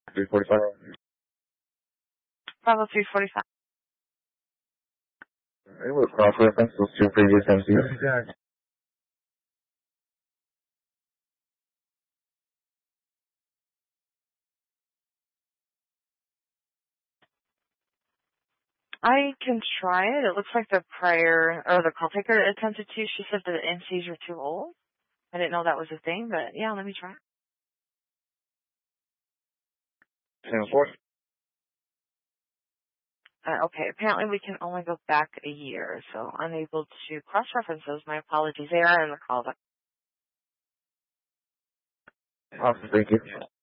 345. Bravo 345. It was cross-reference those two previous MCs. Exactly. I can try it. It looks like the call taker attempted to. She said that the MCs were too old. I didn't know that was a thing, but yeah, let me try. 10-4. Okay, apparently we can only go back a year, so unable to cross-reference those. My apologies. They are in the call. Awesome, thank you.